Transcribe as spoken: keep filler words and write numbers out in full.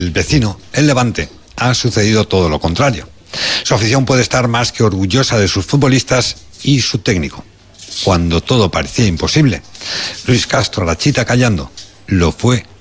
el vecino, el Levante, ha sucedido todo lo contrario. Su afición puede estar más que orgullosa de sus futbolistas y su técnico. Cuando todo parecía imposible, Luis Castro, la chita callando, lo fue